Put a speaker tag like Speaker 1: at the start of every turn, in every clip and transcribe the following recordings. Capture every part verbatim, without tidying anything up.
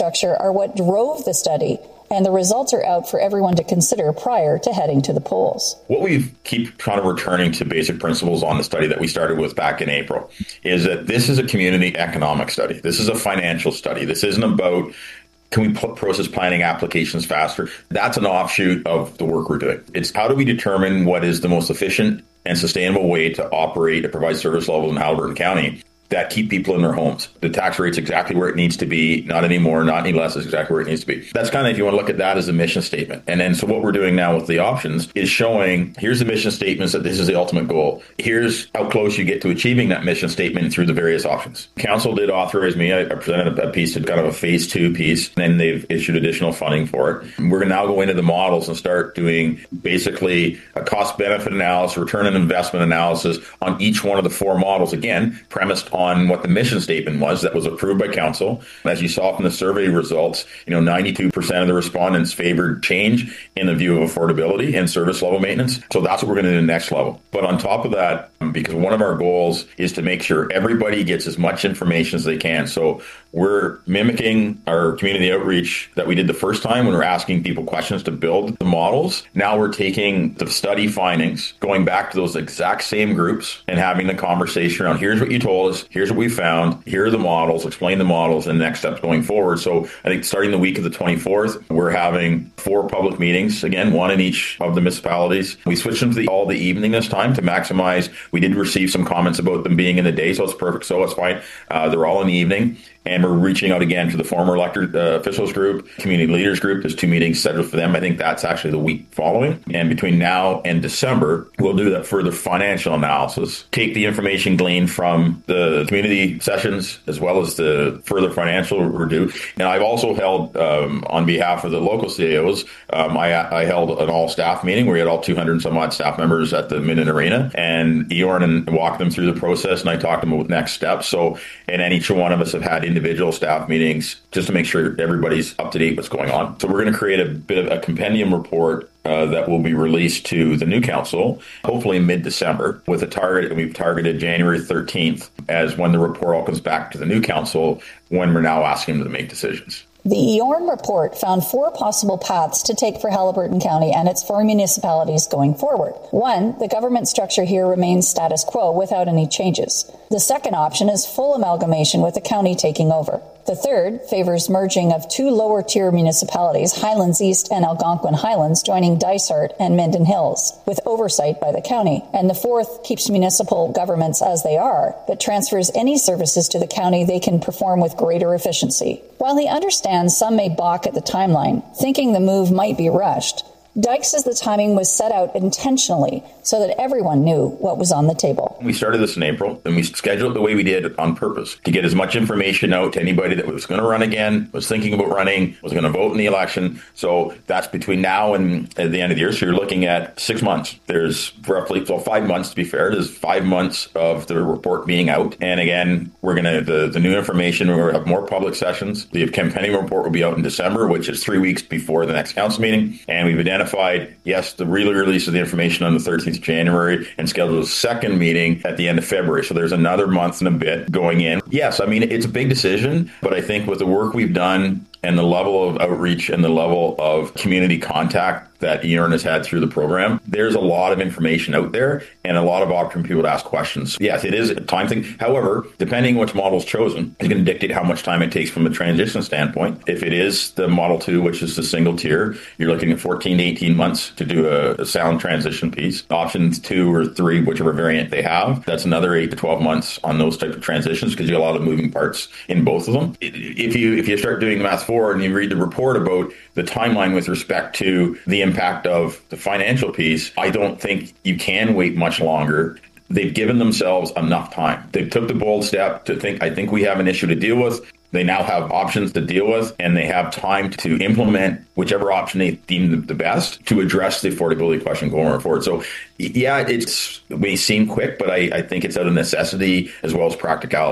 Speaker 1: structure are what drove the study, and the results are out for everyone to consider prior to heading to the polls.
Speaker 2: What we keep kind of returning to basic principles on the study that we started with back in April is that this is a community economic study. This is a financial study. This isn't about can we process planning applications faster? That's an offshoot of the work we're doing. It's how do we determine what is the most efficient and sustainable way to operate and provide service levels in Haliburton County that keep people in their homes. The tax rate's exactly where it needs to be, not any more, not any less, is exactly where it needs to be. That's kind of, if you want to look at that as a mission statement. And then so what we're doing now with the options is showing, here's the mission statements that this is the ultimate goal. Here's how close you get to achieving that mission statement through the various options. Council did authorize me. I presented a piece, kind of a phase two piece, and then they've issued additional funding for it. We're going to now go into the models and start doing basically a cost benefit analysis, return on investment analysis on each one of the four models, again, premised on on what the mission statement was that was approved by council. As you saw from the survey results, you know, ninety-two percent of the respondents favored change in the view of affordability and service level maintenance. So that's what we're going to do the next level. But on top of that, because one of our goals is to make sure everybody gets as much information as they can. So we're mimicking our community outreach that we did the first time when we're asking people questions to build the models. Now we're taking the study findings, going back to those exact same groups and having the conversation around here's what you told us, here's what we found, here are the models, explain the models and next steps going forward. So I think starting the week of the twenty-fourth, we're having four public meetings, again, one in each of the municipalities. We switched them to the, all the evening this time to maximize. We did receive some comments about them being in the day, so it's perfect. So it's fine. Uh, they're all in the evening. And we're reaching out again to the former elected uh, officials group, community leaders group. There's two meetings scheduled for them. I think that's actually the week following. And between now and December, we'll do that further financial analysis, take the information gleaned from the community sessions as well as the further financial review. And I've also held, um, on behalf of the local C A Os, um, I, I held an all-staff meeting where we had all two hundred and some odd staff members at the Minden Arena. And Eorn and walked them through the process, and I talked to them about next steps. So, and then each one of us have had individual staff meetings just to make sure everybody's up to date what's going on. So we're going to create a bit of a compendium report uh, that will be released to the new council, hopefully mid-December, with a target, and we've targeted January thirteenth as when the report all comes back to the new council, when we're now asking them to make decisions.
Speaker 1: The Eorn report found four possible paths to take for Haliburton County and its four municipalities going forward. One, the government structure here remains status quo without any changes. The second option is full amalgamation with the county taking over. The third favors merging of two lower-tier municipalities, Highlands East and Algonquin Highlands, joining Dysart and Minden Hills, with oversight by the county. And the fourth keeps municipal governments as they are, but transfers any services to the county they can perform with greater efficiency. While he understands some may balk at the timeline, thinking the move might be rushed, Dykes says the timing was set out intentionally so that everyone knew what was on the table.
Speaker 2: We started this in April, and we scheduled it the way we did on purpose to get as much information out to anybody that was going to run again, was thinking about running, was going to vote in the election. So that's between now and at the end of the year. So you're looking at six months. There's roughly, well, five months to be fair. There's five months of the report being out. And again, we're going to, the, the new information, we're going to have more public sessions. The campaigning report will be out in December, which is three weeks before the next council meeting. And we've identified yes, the re-release of the information on the thirteenth of January and scheduled a second meeting at the end of February. So there's another month and a bit going in. Yes, I mean, it's a big decision, but I think with the work we've done and the level of outreach and the level of community contact that Eorn has had through the program, there's a lot of information out there and a lot of opportunity for people to ask questions. Yes, it is a time thing. However, depending which model is chosen, is going to dictate how much time it takes from a transition standpoint. If it is the Model two, which is the single tier, you're looking at fourteen to eighteen months to do a, a sound transition piece. Options two or three, whichever variant they have, that's another eight to twelve months on those type of transitions because you have a lot of moving parts in both of them. If you if you start doing math forward and you read the report about the timeline with respect to the impact of the financial piece, I don't think you can wait much longer. They've given themselves enough time. They took the bold step to think, I think we have an issue to deal with. They now have options to deal with, and they have time to implement whichever option they deem the best to address the affordability question going forward. So, yeah, it's, it may seem quick, but I, I think it's out of necessity as well as practicality, too.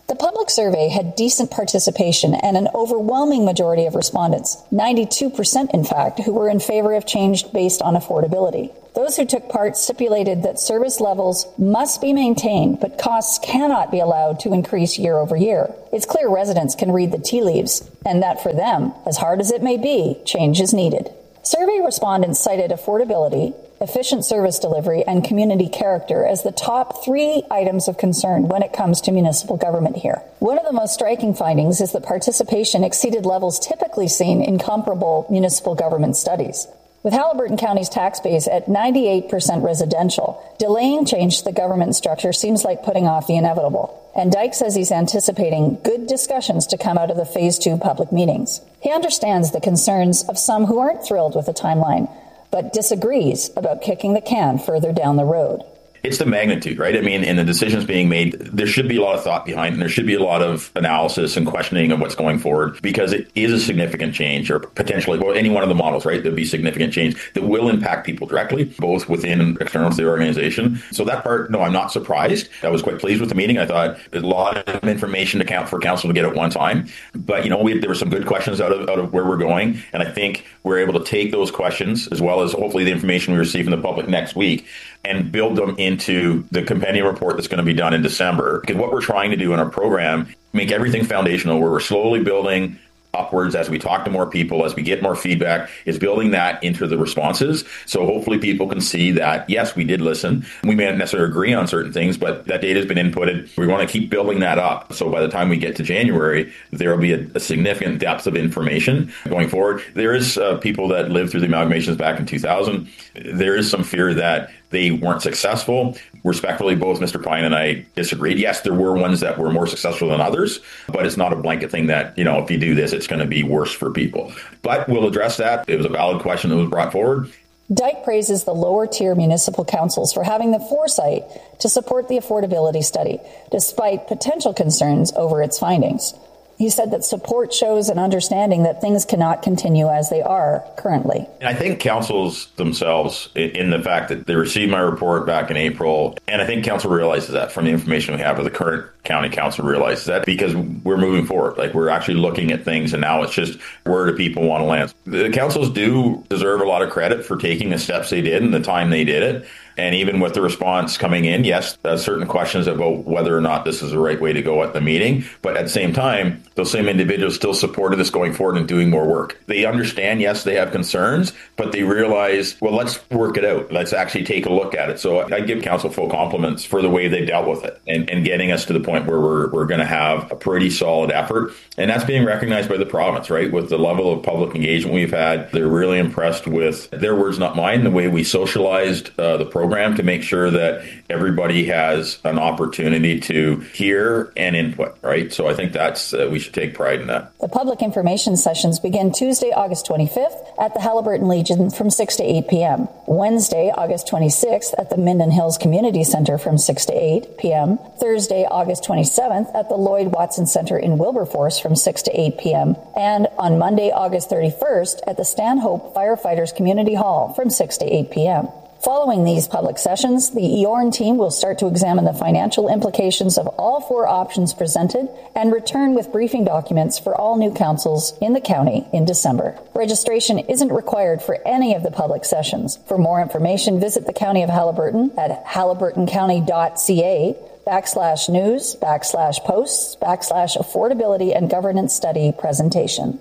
Speaker 1: The public survey had decent participation and an overwhelming majority of respondents, ninety-two percent in fact, who were in favor of change based on affordability. Those who took part stipulated that service levels must be maintained, but costs cannot be allowed to increase year over year. It's clear residents can read the tea leaves, and that for them, as hard as it may be, change is needed. Survey respondents cited affordability, efficient service delivery, and community character as the top three items of concern when it comes to municipal government here. One of the most striking findings is that participation exceeded levels typically seen in comparable municipal government studies. With Haliburton County's tax base at ninety-eight percent residential, delaying change to the government structure seems like putting off the inevitable. And Dyke says he's anticipating good discussions to come out of the Phase two public meetings. He understands the concerns of some who aren't thrilled with the timeline, but disagrees about kicking the can further down the road.
Speaker 2: It's the magnitude, right? I mean, in the decisions being made, there should be a lot of thought behind it, and there should be a lot of analysis and questioning of what's going forward, because it is a significant change, or potentially, well, any one of the models, right? There'll be significant change that will impact people directly, both within and external to the organization. So that part, no, I'm not surprised. I was quite pleased with the meeting. I thought there's a lot of information to count for council to get at one time. But, you know, we, there were some good questions out of, out of where we're going, and I think we're able to take those questions, as well as hopefully the information we receive from the public next week, and build them into the compendium report that's going to be done in December. Because what we're trying to do in our program, make everything foundational, where we're slowly building upwards as we talk to more people, as we get more feedback, is building that into the responses. So hopefully people can see that, yes, we did listen. We may not necessarily agree on certain things, but that data has been inputted. We want to keep building that up. So by the time we get to January, there will be a, a significant depth of information going forward. There is uh, people that lived through the amalgamations back in two thousand. There is some fear that they weren't successful. Respectfully, both Mister Pine and I disagreed. Yes, there were ones that were more successful than others, but it's not a blanket thing that, you know, if you do this, it's going to be worse for people. But we'll address that. It was a valid question that was brought forward.
Speaker 1: Dyke praises the lower tier municipal councils for having the foresight to support the affordability study, despite potential concerns over its findings. He said that support shows an understanding that things cannot continue as they are currently.
Speaker 2: And I think councils themselves, in the fact that they received my report back in April, and I think council realizes that from the information we have, or the current county council realizes that, because we're moving forward. Like, we're actually looking at things, and now it's just, where do people want to land? The councils do deserve a lot of credit for taking the steps they did and the time they did it. And even with the response coming in, yes, there's certain questions about whether or not this is the right way to go at the meeting. But at the same time, those same individuals still supported this going forward and doing more work. They understand, yes, they have concerns, but they realize, well, let's work it out. Let's actually take a look at it. So I give council full compliments for the way they dealt with it, and, and getting us to the point where we're, we're going to have a pretty solid effort. And that's being recognized by the province, right? With the level of public engagement we've had, they're really impressed with, their words, not mine, the way we socialized uh, the program. program to make sure that everybody has an opportunity to hear and input, right? So I think that's, uh, we should take pride in that.
Speaker 1: The public information sessions begin Tuesday, August twenty-fifth at the Haliburton Legion from six to eight p.m. Wednesday, August twenty-sixth at the Minden Hills Community Center from six to eight p.m. Thursday, August twenty-seventh at the Lloyd Watson Center in Wilberforce from six to eight p.m. And on Monday, August thirty-first at the Stanhope Firefighters Community Hall from six to eight p.m. Following these public sessions, the E O R N team will start to examine the financial implications of all four options presented and return with briefing documents for all new councils in the county in December. Registration isn't required for any of the public sessions. For more information, visit the County of Haliburton at haliburtoncounty.ca backslash news, backslash posts, backslash affordability and governance study presentation.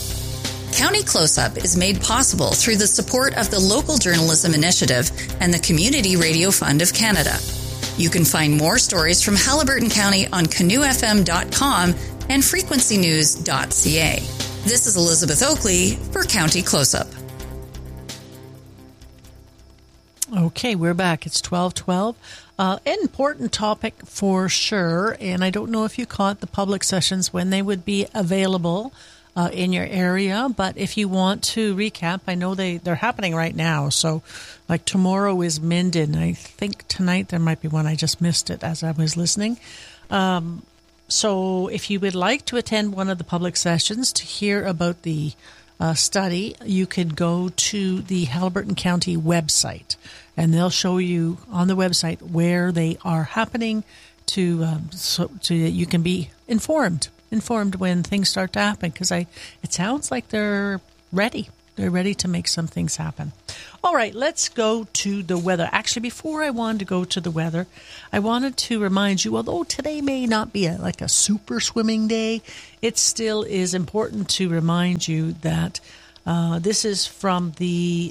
Speaker 3: County Close-Up is made possible through the support of the Local Journalism Initiative and the Community Radio Fund of Canada. You can find more stories from Haliburton County on canoe f m dot com and frequency news dot c a. This is Elizabeth Oakley for County Close-Up.
Speaker 4: Okay, we're back. It's twelve twelve. Uh, an important topic for sure, and I don't know if you caught the public sessions when they would be available Uh, in your area, but if you want to recap, I know they, they're happening right now. So like tomorrow is Minden. I think tonight there might be one. I just missed it as I was listening. Um, so if you would like to attend one of the public sessions to hear about the uh, study, you could go to the Haliburton County website, and they'll show you on the website where they are happening to um, so, so that you can be informed, informed when things start to happen. Because I, it sounds like they're ready. They're ready to make some things happen. All right, let's go to the weather. Actually, before I wanted to go to the weather, I wanted to remind you, although today may not be a, like a super swimming day, it still is important to remind you that uh, this is from the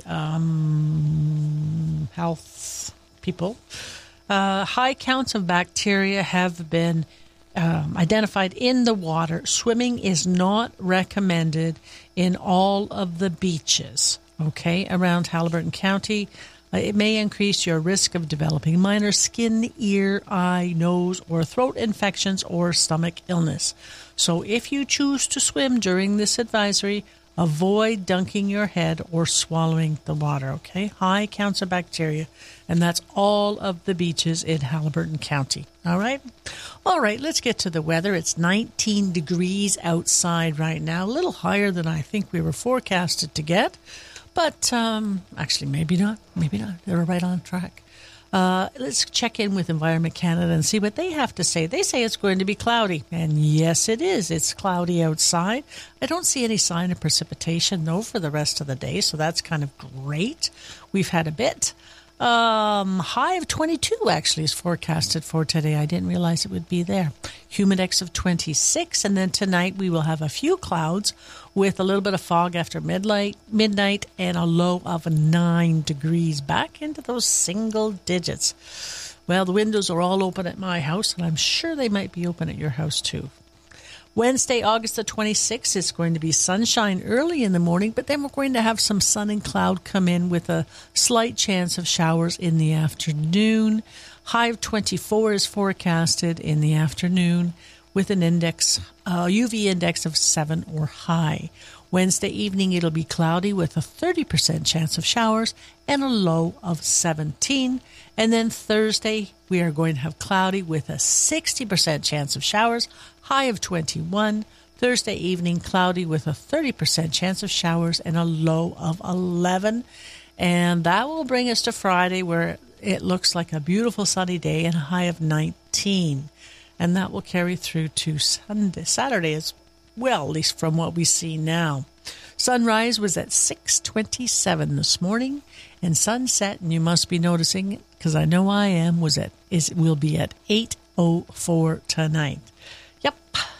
Speaker 4: um, health people. Uh, high counts of bacteria have been Um, identified in the water. Swimming is not recommended in all of the beaches, okay, around Haliburton County. Uh, it may increase your risk of developing minor skin, ear, eye, nose, or throat infections or stomach illness. So if you choose to swim during this advisory, avoid dunking your head or swallowing the water, okay? High counts of bacteria, and that's all of the beaches in Haliburton County, all right? All right, let's get to the weather. It's nineteen degrees outside right now, a little higher than I think we were forecasted to get, but um, actually maybe not, maybe not. They were right on track. Uh, let's check in with Environment Canada and see what they have to say. They say it's going to be cloudy, and yes, it is. It's cloudy outside. I don't see any sign of precipitation, though, for the rest of the day, so that's kind of great. We've had a bit. Um, high of twenty-two, actually, is forecasted for today. I didn't realize it would be there. Humidex of twenty-six, and then tonight we will have a few clouds with a little bit of fog after midnight, midnight and a low of nine degrees, back into those single digits. Well, the windows are all open at my house, and I'm sure they might be open at your house too. Wednesday, August the twenty-sixth, is going to be sunshine early in the morning, but then we're going to have some sun and cloud come in with a slight chance of showers in the afternoon. High of twenty-four is forecasted in the afternoon with an index, uh, U V index of seven or high. Wednesday evening, it'll be cloudy with a thirty percent chance of showers and a low of seventeen. And then Thursday, we are going to have cloudy with a sixty percent chance of showers, high of twenty-one. Thursday evening, cloudy with a thirty percent chance of showers and a low of eleven. And that will bring us to Friday, where it looks like a beautiful sunny day and a high of nineteen. And that will carry through to Sunday, Saturday as well, at least from what we see now. Sunrise was at six twenty-seven this morning, and sunset, and you must be noticing, because I know I am, was at is will be at eight oh four tonight. Yep,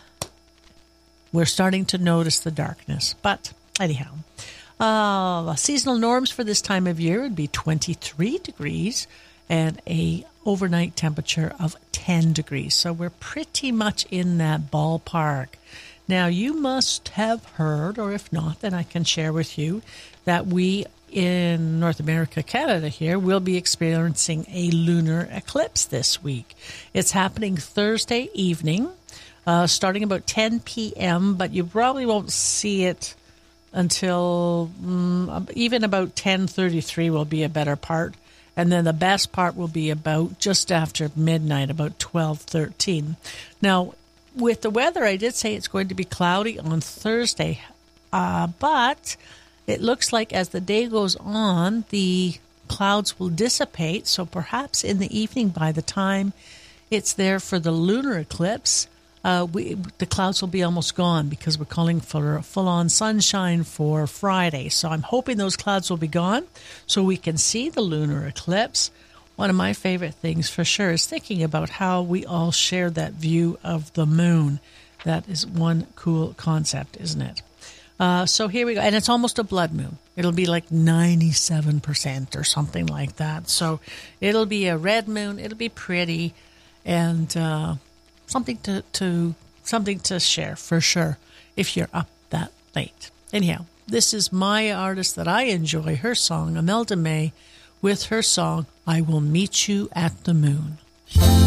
Speaker 4: we're starting to notice the darkness, but anyhow, uh, seasonal norms for this time of year would be twenty-three degrees and a overnight temperature of ten degrees. So we're pretty much in that ballpark. Now, you must have heard, or if not, then I can share with you, that we in North America, Canada here, will be experiencing a lunar eclipse this week. It's happening Thursday evening, uh, starting about ten p.m., but you probably won't see it until um, even about ten thirty-three will be a better part. And then the best part will be about just after midnight, about twelve thirteen. Now, with the weather, I did say it's going to be cloudy on Thursday, uh, but it looks like as the day goes on, the clouds will dissipate. So perhaps in the evening, by the time it's there for the lunar eclipse, uh, we, the clouds will be almost gone, because we're calling for full-on sunshine for Friday. So I'm hoping those clouds will be gone so we can see the lunar eclipse. One of my favorite things for sure is thinking about how we all share that view of the moon. That is one cool concept, isn't it? Uh, so here we go. And it's almost a blood moon. It'll be like ninety-seven percent or something like that. So it'll be a red moon. It'll be pretty, and uh, something to, to something to share for sure if you're up that late. Anyhow, this is my artist that I enjoy, her song, Imelda May, with her song, I Will Meet You at the Moon.